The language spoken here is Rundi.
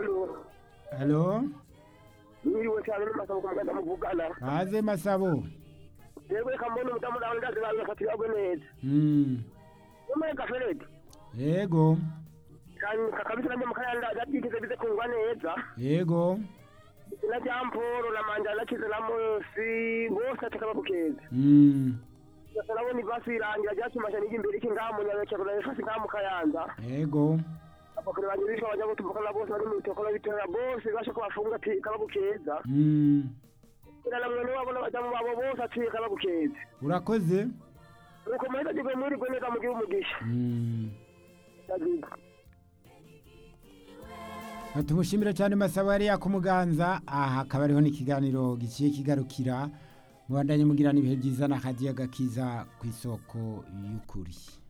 Halo? Niwe cyane n'amasabo kumuganda muvugana. Baze Masabo. Yewe kambona umudamu nawe ndazi bazafatira gwe neza. Umwe gaferede. Yego. Kandi kakabisa nje mukayanda adatigeze bize kungwa neza. Yego. Na jamporo na manja na kize na munsi bose atakaba bukeza. Nasaba ni basi irangira ryatumasha n'igi imbere kingamu nyabeke kula ifasi ngamu kayanza. Yego. Abakuru banyirisha bajya gutubukana bose bari mu bitokolo bitera bose bashe kwafunga ati kaba bukeza. Ira namwe ni wabona bajya mu babo bose ati kaba bukeza. Urakoze? Uko mahita digwe muri gwe neza mugihe umugisha. Tumushimira cyane Masabo yari yakumuganza aha akaba ariho n'ikiganiro giciye kigarukira mubandanye mugirana ibihe byiza na Hadiya Gakiza ku isoko y'ukuri.